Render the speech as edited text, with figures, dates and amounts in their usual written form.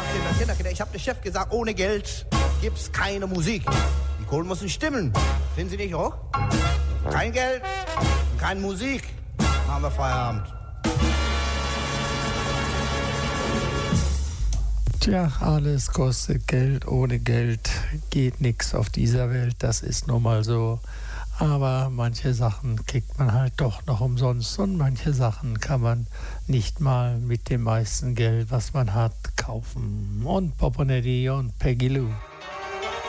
Kinder, ich hab dem Chef gesagt, ohne Geld gibt's keine Musik. Die Kohlen müssen stimmen. Finden Sie nicht auch? Kein Geld, keine Musik. Machen wir Feierabend. Tja, alles kostet Geld. Ohne Geld geht nichts auf dieser Welt. Das ist nun mal so. Aber manche Sachen kriegt man halt doch noch umsonst und manche Sachen kann man nicht mal mit dem meisten Geld, was man hat, kaufen. Und Poponetti und Peggy Lou.